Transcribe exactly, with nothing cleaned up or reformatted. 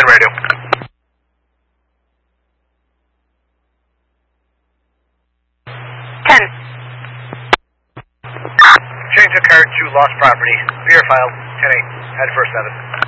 ten radio. ten. Change of car to lost property. Veer file ten eight. Head for seven.